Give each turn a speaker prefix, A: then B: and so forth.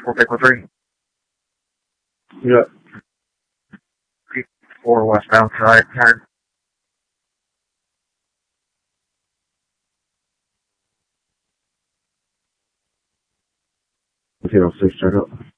A: 453.
B: Yeah.
A: 4 westbound, side, turn.
B: 06, check up.